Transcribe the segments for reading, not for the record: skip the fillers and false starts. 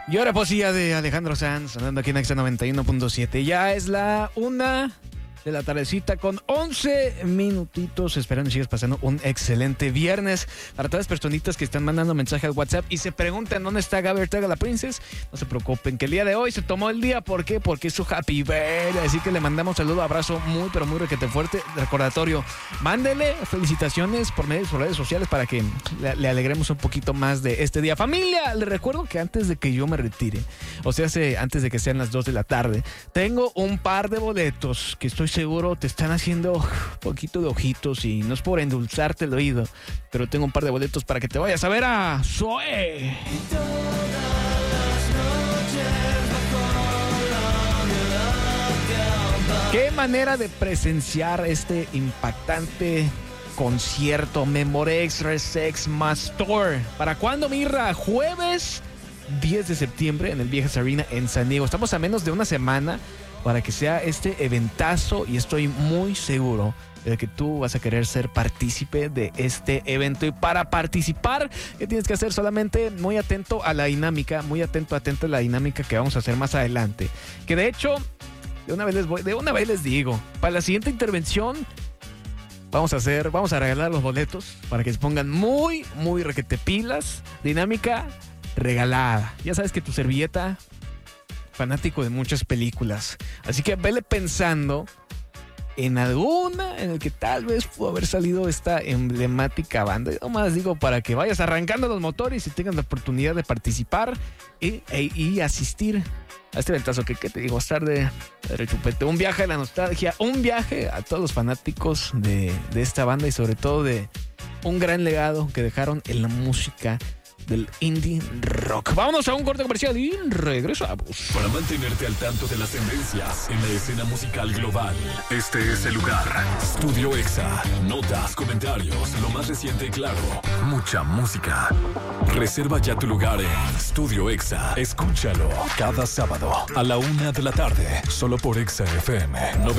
Y ahora poesía de Alejandro Sanz, sonando aquí en Exa 91.7. Ya es la 1 de la tardecita con 11 minutitos. Esperando que sigas pasando un excelente viernes. Para todas las personitas que están mandando mensaje al WhatsApp y se preguntan dónde está Gaby Ortega, la princess, no se preocupen, que el día de hoy se tomó el día. ¿Por qué? Porque es su happy birthday. Así que le mandamos saludo, abrazo muy, pero muy requete fuerte. Recordatorio, mándele felicitaciones por medio de sus redes sociales para que le alegremos un poquito más de este día. Familia, les recuerdo que antes de que yo me retire, o sea, antes de que sean las 2 de la tarde, tengo un par de boletos que estoy seguro te están haciendo un poquito de ojitos, y no es por endulzarte el oído, pero tengo un par de boletos para que te vayas a ver a Zoé. Qué manera de presenciar este impactante concierto Memorex Resex Tour. ¿Para cuándo, Mirra? Jueves 10 de septiembre en el Viejas Arena en San Diego. Estamos a menos de una semana para que sea este eventazo, y estoy muy seguro de que tú vas a querer ser partícipe de este evento. Y para participar, ¿qué tienes que hacer? Solamente muy atento a la dinámica, muy atento a la dinámica que vamos a hacer más adelante. Que de hecho, de una vez les digo, para la siguiente intervención vamos a regalar los boletos para que se pongan muy, muy requete pilas. Dinámica regalada. Ya sabes que tu servilleta, fanático de muchas películas, así que vele pensando en alguna en el que tal vez pudo haber salido esta emblemática banda. Yo nomás digo para que vayas arrancando los motores y tengas la oportunidad de participar y asistir a este ventazo que te digo, estar de rechupete, un viaje a la nostalgia, un viaje a todos los fanáticos de esta banda, y sobre todo de un gran legado que dejaron en la música del indie rock. Vámonos a un corte comercial y regresamos. Para mantenerte al tanto de las tendencias en la escena musical global, este es el lugar. Studio Exa. Notas, comentarios, lo más reciente y claro, mucha música. Reserva ya tu lugar en Studio Exa. Escúchalo cada sábado a la 1 de la tarde, solo por Exa FM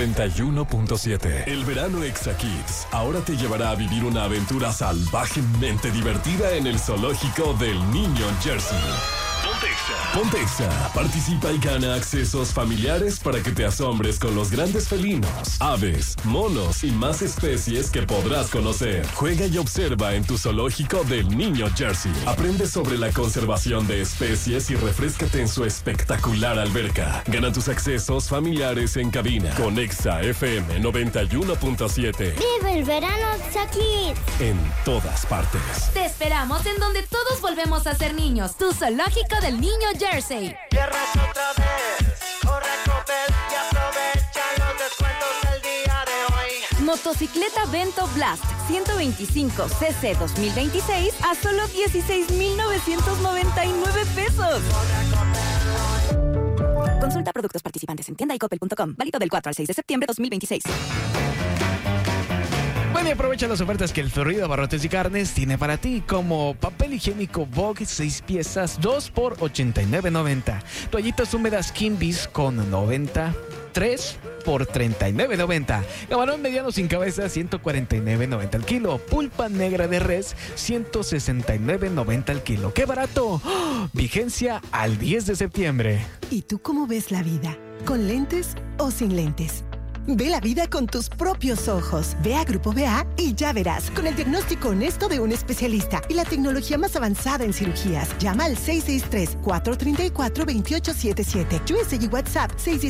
91.7. El verano Exa Kids ahora te llevará a vivir una aventura salvajemente divertida en el zoológico del Niño Jersey. Ponte Exa. Participa y gana accesos familiares para que te asombres con los grandes felinos, aves, monos y más especies que podrás conocer. Juega y observa en tu zoológico del Niño Jersey. Aprende sobre la conservación de especies y refréscate en su espectacular alberca. Gana tus accesos familiares en cabina con Exa FM 91.7. ¡Vive el verano Exa Kids! En todas partes. Te esperamos en donde todos volvemos a ser niños. Tu zoológico del Niño Jersey. Viernes otra vez, corre, Coppel y aprovecha los descuentos del día de hoy. Motocicleta Vento Blast 125 cc 2026 a solo 16,999 pesos. Consulta productos participantes en tienda y coppel.com. Válido del 4 al 6 de septiembre 2026. Bueno, y aprovecha las ofertas que el Florida Barrotes y Carnes tiene para ti, como papel higiénico Vogue 6 piezas, 2 por $89.90. Toallitas húmedas Kimby's con 90, 3 por $39.90. Camarón mediano sin cabeza, $149.90 al kilo. Pulpa negra de res, $169.90 al kilo. ¡Qué barato! ¡Oh! Vigencia al 10 de septiembre. ¿Y tú cómo ves la vida? ¿Con lentes o sin lentes? Ve la vida con tus propios ojos. Ve a Grupo BA y ya verás. Con el diagnóstico honesto de un especialista y la tecnología más avanzada en cirugías. Llama al 663-434-2877. USA y WhatsApp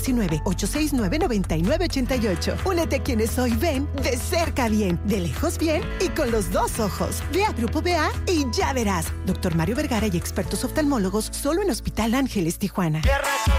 619-869-9988. Únete a quienes hoy ven de cerca bien, de lejos bien y con los dos ojos. Ve a Grupo BA y ya verás. Doctor Mario Vergara y expertos oftalmólogos solo en Hospital Ángeles, Tijuana.